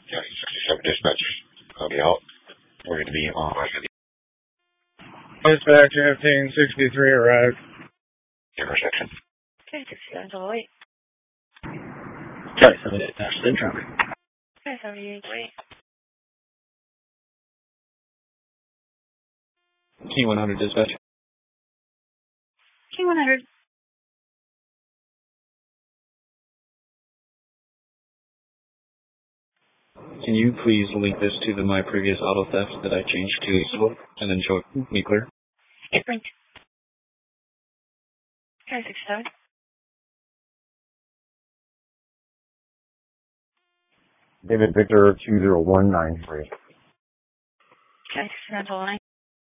Yeah, 67 dispatch. I'll be out. We're going to be on Dispatch 1563 arrived. intersection. Okay, 67 to the light. Sorry, 78 dash in traffic. Okay, 78 wait. T100 dispatch. T100. Can you please link this to my previous auto theft that I changed to Eastwood and then show me clear? It's linked. Okay, 67. David Victor 20193. Okay, 67 to the line.